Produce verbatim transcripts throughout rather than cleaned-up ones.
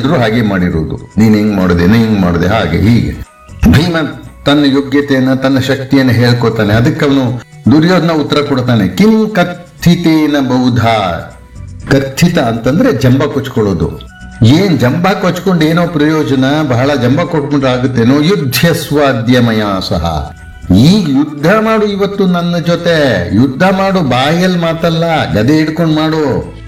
ಎಲ್ಲರೂ ಹಾಗೆ ಮಾಡಿರುವುದು. ನೀನ್ ಹಿಂಗ್ ಮಾಡಿದೆ, ನೀನ್ ಹಿಂಗ್ ಮಾಡಿದೆ, ಹಾಗೆ ಹೀಗೆ. ಭೀಮ ತನ್ನ ಯೋಗ್ಯತೆಯನ್ನ ತನ್ನ ಶಕ್ತಿಯನ್ನ ಹೇಳ್ಕೊತಾನೆ. ಅದಕ್ಕೆ ಅವನು ದುರ್ಯೋಧನ ಉತ್ತರ ಕೊಡ್ತಾನೆ, ಕಿಂ ಕಥಿತೇನ ಬೌಧ. ಕಥಿತ ಅಂತಂದ್ರೆ ಜಂಬ ಕೊಚ್ಕೊಳ್ಳೋದು. ಏನ್ ಜಂಬ ಕೊಚ್ಕೊಂಡು ಏನೋ ಪ್ರಯೋಜನ, ಬಹಳ ಜಂಬ ಕೊಟ್ಕೊಂಡ್ರೆ ಆಗುತ್ತೇನೋ. ಯುದ್ಧ ಸ್ವಾದ್ಯಮಯ ಸಹ, ಈಗ ಯುದ್ಧ ಮಾಡು ಇವತ್ತು ನನ್ನ ಜೊತೆ, ಯುದ್ಧ ಮಾಡು, ಬಾಯಲ್ಲಿ ಮಾತಲ್ಲ, ಗದೆ ಹಿಡ್ಕೊಂಡು ಮಾಡು.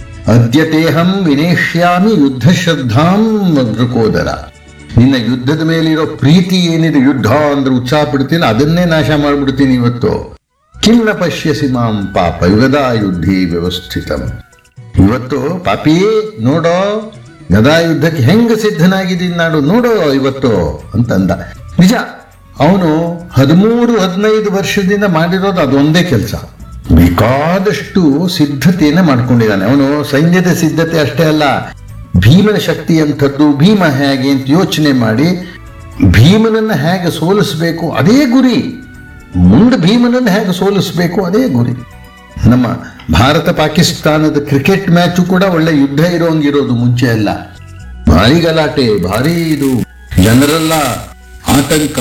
ಅದ್ಯತೇಹಂ ವಿನೇಶ್ಯಾಮಿ ಯುದ್ಧ ಶ್ರದ್ಧಾಂ ವೃಕೋದರ. ನಿನ್ನ ಯುದ್ಧದ ಮೇಲಿರೋ ಪ್ರೀತಿ ಏನಿದೆ, ಯುದ್ಧ ಅಂದ್ರೆ ಉತ್ಸಾಹ ಪಡ್ತೀನಿ, ಅದನ್ನೇ ನಾಶ ಮಾಡ್ಬಿಡ್ತೀನಿ ಇವತ್ತು. ಕಿನ್ನ ಪಶ್ಯಸಿ ಮಾಂ ಪಾಪ ಯುಗದಾ ಯುದ್ಧಿ ವ್ಯವಸ್ಥಿತಂ. ಇವತ್ತು ಪಾಪಿ ನೋಡೋ, ಗದಾ ಯುದ್ಧಕ್ಕೆ ಹೆಂಗ ಸಿದ್ಧನಾಗಿದ್ದೀನಿ ನಾಡು ನೋಡೋ ಇವತ್ತು ಅಂತಂದ. ನಿಜ, ಅವನು ಹದಿಮೂರು ಹದಿನೈದು ವರ್ಷದಿಂದ ಮಾಡಿರೋದು ಅದೊಂದೇ ಕೆಲಸ. ಬೇಕಾದಷ್ಟು ಸಿದ್ಧತೆಯನ್ನ ಮಾಡ್ಕೊಂಡಿದ್ದಾನೆ ಅವನು. ಸೈನ್ಯದ ಸಿದ್ಧತೆ ಅಷ್ಟೇ ಅಲ್ಲ, ಭೀಮನ ಶಕ್ತಿ ಅಂಥದ್ದು, ಭೀಮ ಹೇಗೆ ಅಂತ ಯೋಚನೆ ಮಾಡಿ ಭೀಮನನ್ನ ಹೇಗೆ ಸೋಲಿಸಬೇಕು ಅದೇ ಗುರಿ. ಮುಂದೆ ಭೀಮನನ್ನ ಹೇಗೆ ಸೋಲಿಸಬೇಕು ಅದೇ ಗುರಿ. ನಮ್ಮ ಭಾರತ ಪಾಕಿಸ್ತಾನದ ಕ್ರಿಕೆಟ್ ಮ್ಯಾಚು ಕೂಡ ಒಳ್ಳೆ ಯುದ್ಧ ಇರೋಂಗಿರೋದು. ಮುಂಚೆ ಎಲ್ಲ ಭಾರಿ ಗಲಾಟೆ, ಭಾರಿ ಇದು, ಜನರೆಲ್ಲ ಆತಂಕ,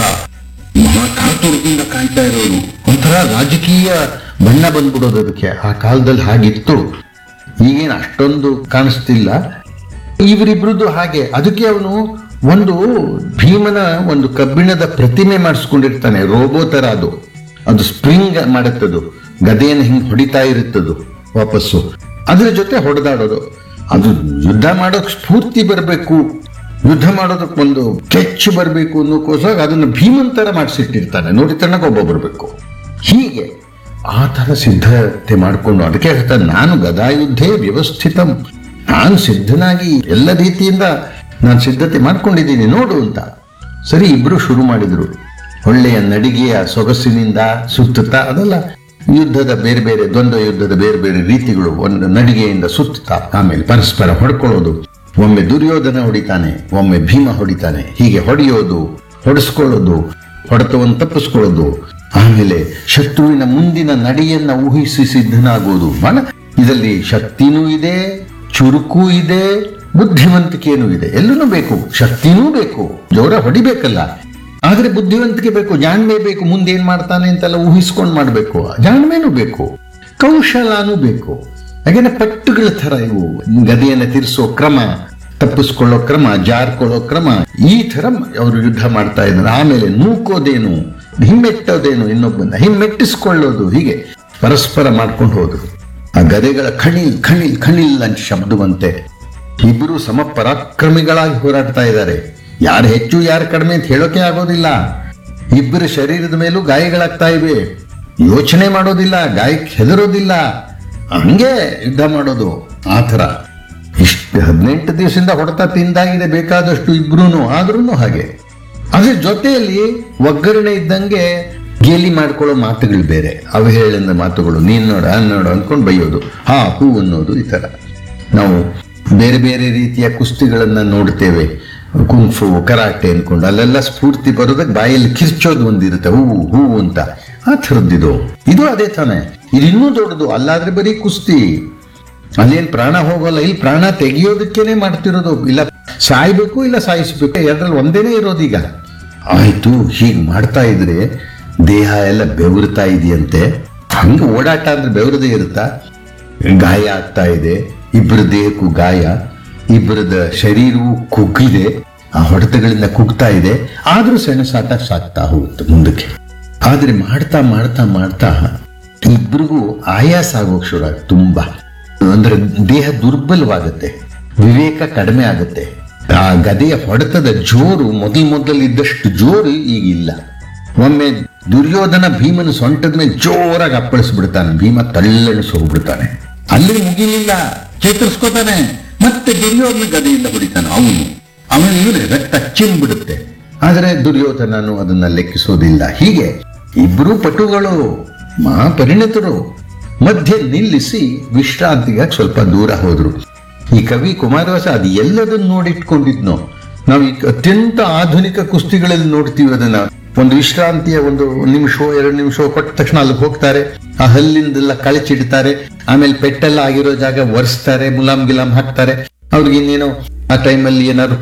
ಮಹಾ ಕಾತುರದಿಂದ ಕಾಯ್ತಾ ಇರೋರು, ಒಂಥರ ರಾಜಕೀಯ ಬಣ್ಣ ಬಂದ್ಬಿಡೋದು ಅದಕ್ಕೆ. ಆ ಕಾಲದಲ್ಲಿ ಹಾಗಿತ್ತು, ಈಗೇನು ಅಷ್ಟೊಂದು ಕಾಣಿಸ್ತಿಲ್ಲ. ಇವರಿಬ್ರದ್ದು ಹಾಗೆ. ಅದಕ್ಕೆ ಅವನು ಒಂದು ಭೀಮನ ಒಂದು ಕಬ್ಬಿಣದ ಪ್ರತಿಮೆ ಮಾಡಿಸ್ಕೊಂಡಿರ್ತಾನೆ, ರೋಬೋ ತರ. ಅದು ಅದು ಸ್ಪ್ರಿಂಗ್ ಮಾಡುತ್ತದು, ಗದೆಯನ್ನು ಹಿಂಗೆ ಹೊಡಿತಾ ಇರುತ್ತದು ವಾಪಸ್ಸು, ಅದ್ರ ಜೊತೆ ಹೊಡೆದಾಡೋದು. ಅದು ಯುದ್ಧ ಮಾಡೋಕ್ ಸ್ಫೂರ್ತಿ ಬರಬೇಕು, ಯುದ್ಧ ಮಾಡೋದಕ್ಕೆ ಒಂದು ಕೆಚ್ಚು ಬರಬೇಕು ಅನ್ನೋಕ್ಕೋಸ್ಕರ ಅದನ್ನು ಭೀಮನ್ ತರ ಮಾಡಿಸಿಟ್ಟಿರ್ತಾನೆ. ನೋಡಿ ತಣ್ಣಗೆ ಒಬ್ಬ ಬರಬೇಕು. ಹೀಗೆ ಆ ತರ ಸಿದ್ಧತೆ ಮಾಡಿಕೊಂಡು, ಅದಕ್ಕೆ ಹೇಳ್ತಾನೆ, ನಾನು ಗದಾಯುದ್ಧೇ ವ್ಯವಸ್ಥಿತಂ, ನಾನು ಸಿದ್ಧನಾಗಿ ಎಲ್ಲ ರೀತಿಯಿಂದ ನಾನು ಸಿದ್ಧತೆ ಮಾಡ್ಕೊಂಡಿದ್ದೀನಿ ನೋಡು ಅಂತ. ಸರಿ, ಇಬ್ರು ಶುರು ಮಾಡಿದ್ರು. ಒಳ್ಳೆಯ ನಡಿಗೆಯ ಸೊಗಸಿನಿಂದ ಸುತ್ತುತ್ತಾ, ಅದೆಲ್ಲ ಯುದ್ಧದ ಬೇರೆ ಬೇರೆ ದ್ವಂದ್ವ ಯುದ್ಧದ ಬೇರೆ ಬೇರೆ ರೀತಿಗಳು. ಒಂದು ನಡಿಗೆಯಿಂದ ಸುತ್ತುತ್ತಾ, ಆಮೇಲೆ ಪರಸ್ಪರ ಹೊಡ್ಕೊಳ್ಳೋದು. ಒಮ್ಮೆ ದುರ್ಯೋಧನ ಹೊಡಿತಾನೆ, ಒಮ್ಮೆ ಭೀಮ ಹೊಡಿತಾನೆ. ಹೀಗೆ ಹೊಡೆಯೋದು, ಹೊಡೆಸ್ಕೊಳ್ಳೋದು, ಹೊಡೆತವನ್ನು ತಪ್ಪಿಸ್ಕೊಳ್ಳೋದು. ಆಮೇಲೆ ಶತ್ರುವಿನ ಮುಂದಿನ ನಡೆಯನ್ನ ಊಹಿಸಿ ಸಿದ್ಧನಾಗೋದು. ಬಹಳ ಇದರಲ್ಲಿ ಶಕ್ತಿನೂ ಇದೆ, ಚುರುಕು ಇದೆ, ಬುದ್ಧಿವಂತಿಕೆಯೂ ಇದೆ. ಎಲ್ಲನೂ ಬೇಕು. ಶಕ್ತಿನೂ ಬೇಕು, ಜೋರ ಹೊಡಿಬೇಕಲ್ಲ, ಆದ್ರೆ ಬುದ್ಧಿವಂತಿಕೆ ಬೇಕು, ಜಾಣ್ಮೆ ಬೇಕು. ಮುಂದೆ ಏನ್ ಮಾಡ್ತಾನೆ ಅಂತೆಲ್ಲ ಊಹಿಸ್ಕೊಂಡು ಮಾಡ್ಬೇಕು. ಜಾಣ್ಮೆನೂ ಬೇಕು, ಕೌಶಲನೂ ಬೇಕು. ಹಾಗೇನೆ ಪಟ್ಟುಗಳ ತರ ಇವು, ಗದೆಯನ್ನು ತಿರ್ಸೋ ಕ್ರಮ, ತಪ್ಪಿಸ್ಕೊಳ್ಳೋ ಕ್ರಮ, ಜಾರ್ಕೊಳ್ಳೋ ಕ್ರಮ, ಈ ತರ ಅವರು ಯುದ್ಧ ಮಾಡ್ತಾ ಇದ್ದಾರೆ. ಆಮೇಲೆ ನೂಕೋದೇನು, ಹಿಮ್ಮೆಟ್ಟೋದೇನು, ಇನ್ನೊಬ್ಬನ ಹಿಮ್ಮೆಟ್ಟಿಸ್ಕೊಳ್ಳೋದು, ಹೀಗೆ ಪರಸ್ಪರ ಮಾಡ್ಕೊಂಡು ಹೋದ್ರು. ಆ ಗದೆಗಳ ಖಣಿಲ್ ಖಣಿಲ್ ಖಣಿಲ್ ಅಂತ ಶಬ್ದವಂತೆ ಇಬ್ಬರು ಸಮ ಪರಾಕ್ರಮಿಗಳಾಗಿ ಹೋರಾಡ್ತಾ ಇದ್ದಾರೆ. ಯಾರು ಹೆಚ್ಚು ಯಾರು ಕಡಿಮೆ ಅಂತ ಹೇಳೋಕೆ ಆಗೋದಿಲ್ಲ. ಇಬ್ಬರ ಶರೀರದ ಮೇಲೂ ಗಾಯಗಳಾಗ್ತಾ ಇವೆ. ಯೋಚನೆ ಮಾಡೋದಿಲ್ಲ, ಗಾಯಕ್ಕೆ ಹೆದರೋದಿಲ್ಲ, ಹಂಗೆ ಯುದ್ಧ ಮಾಡೋದು. ಆ ಥರ ಇಷ್ಟು ಹದಿನೆಂಟು ದಿವಸದಿಂದ ಹೊಡೆತ ತಿಂದಾಗಿದೆ ಬೇಕಾದಷ್ಟು ಇಬ್ರು. ಆದ್ರೂ ಹಾಗೆ ಅದ್ರ ಜೊತೆಯಲ್ಲಿ ಒಗ್ಗರಣೆ ಇದ್ದಂಗೆ ಗೇಲಿ ಮಾಡ್ಕೊಳ್ಳೋ ಮಾತುಗಳು ಬೇರೆ, ಅವಹೇಳನ ಮಾತುಗಳು. ನೀನ್ ನೋಡ ನೋಡು ಅಂದ್ಕೊಂಡು ಬೈಯೋದು, ಹಾ ಹೂ ಅನ್ನೋದು. ಈ ತರ ನಾವು ಬೇರೆ ಬೇರೆ ರೀತಿಯ ಕುಸ್ತಿಗಳನ್ನ ನೋಡ್ತೇವೆ, ಕುಂಫು, ಕರಾಟೆ ಅನ್ಕೊಂಡು. ಅಲ್ಲೆಲ್ಲ ಸ್ಫೂರ್ತಿ ಬರೋದಕ್ಕೆ ಬಾಯಲ್ಲಿ ಕಿರ್ಚೋದು ಒಂದಿರುತ್ತೆ, ಹೂವು ಹೂವು ಅಂತ. ಆ ಥರದ್ದಿದು ಇದು ಅದೇ ತಾನೆ. ಇದು ಇನ್ನೂ ದೊಡ್ಡದು. ಅಲ್ಲಾದ್ರೆ ಬರೀ ಕುಸ್ತಿ, ಅಲ್ಲೇನ್ ಪ್ರಾಣ ಹೋಗೋಲ್ಲ. ಇಲ್ಲಿ ಪ್ರಾಣ ತೆಗಿಯೋದಕ್ಕೇನೆ ಮಾಡ್ತಿರೋದು. ಇಲ್ಲ ಸಾಯ್ಬೇಕು, ಇಲ್ಲ ಸಾಯಿಸ್ಬೇಕು, ಎರಡರಲ್ಲಿ ಒಂದೇನೆ ಇರೋದೀಗ. ಆಯ್ತು, ಹೀಗ್ ಮಾಡ್ತಾ ಇದ್ರೆ ದೇಹ ಎಲ್ಲ ಬೆವರ್ತಾ ಇದೆಯಂತೆ. ಹಂಗ ಓಡಾಟ ಅಂದ್ರೆ ಬೆವರದೇ ಇರುತ್ತಾ? ಗಾಯ ಆಗ್ತಾ ಇದೆ, ಇಬ್ಬರ ದೇಹಕ್ಕೂ ಗಾಯ, ಇಬ್ಬರದ ಶರೀರವು ಕುಗ್ಗಿದೆ, ಆ ಹೊಡೆತಗಳಿಂದ ಕುಗ್ತಾ ಇದೆ. ಆದ್ರೂ ಸೆಣಸಾಟ ಸಾಕ್ತಾ ಹೋಗುತ್ತೆ ಮುಂದಕ್ಕೆ. ಆದ್ರೆ ಮಾಡ್ತಾ ಮಾಡ್ತಾ ಮಾಡ್ತಾ ಇಬ್ರಿಗೂ ಆಯಾಸ ಆಗೋಕ್ ಶುರು ಆಗುತ್ತೆ. ತುಂಬಾ ಅಂದ್ರೆ ದೇಹ ದುರ್ಬಲವಾಗುತ್ತೆ, ವಿವೇಕ ಕಡಿಮೆ ಆಗುತ್ತೆ. ಆ ಗದೆಯ ಹೊಡೆತದ ಜೋರು ಮೊದಲು ಮೊದಲು ಇದ್ದಷ್ಟು ಜೋರು ಈಗಿಲ್ಲ. ಒಮ್ಮೆ ದುರ್ಯೋಧನ ಭೀಮನ ಸೊಂಟದ ಮೇಲೆ ಜೋರಾಗಿ ಅಪ್ಪಳಿಸ್ಬಿಡ್ತಾನೆ. ಭೀಮ ತಳ್ಳಣಿಸಿ ಹೋಗ್ಬಿಡ್ತಾನೆ. ಅಲ್ಲಿ ಮುಗಿಲಿಲ್ಲ, ಚೇತರಿಸ್ಕೋತಾನೆ. ಮತ್ತೆ ದುರ್ಯೋಧನ ಗದೆಯಿಂದ ಹೊಡಿತಾನೆ. ಅವನು ಅವನು ಇವನೇ ರಕ್ತ ಚಿಮ್ಬಿಡುತ್ತೆ. ಆದರೆ ದುರ್ಯೋಧನನು ಅದನ್ನ ಲೆಕ್ಕಿಸೋದಿಲ್ಲ. ಹೀಗೆ ಇಬ್ರು ಪಟುಗಳು, ಮಹಾಪರಿಣಿತರು, ಮಧ್ಯೆ ನಿಲ್ಲಿಸಿ ವಿಶ್ರಾಂತಿಗೆ ಸ್ವಲ್ಪ ದೂರ ಹೋದ್ರು. ಈ ಕವಿ ಕುಮಾರವ್ಯಾಸ ಅದು ಎಲ್ಲದನ್ನು ನೋಡಿಟ್ಕೊಂಡಿದ್ನೋ. ನಾವು ಈ ಅತ್ಯಂತ ಆಧುನಿಕ ಕುಸ್ತಿಗಳಲ್ಲಿ ನೋಡ್ತೀವಿ ಅದನ್ನ. ಒಂದು ವಿಶ್ರಾಂತಿಯ ಒಂದು ನಿಮಿಷ ಎರಡು ನಿಮಿಷ ಕೊಟ್ಟ ತಕ್ಷಣ ಅಲ್ಲಿಗೆ ಹೋಗ್ತಾರೆ, ಆ ಹಲ್ಲಿಂದೆಲ್ಲ ಕಳಚಿಡ್ತಾರೆ, ಆಮೇಲೆ ಪೆಟ್ಟೆಲ್ಲ ಆಗಿರೋ ಜಾಗ ಒರೆಸ್ತಾರೆ, ಮುಲಾಮ್ ಗಿಲಾಮ್ ಹಾಕ್ತಾರೆ. ಅವ್ರಿಗೆ ಇನ್ನೇನೋ ಆ ಟೈಮಲ್ಲಿ ಏನಾದ್ರು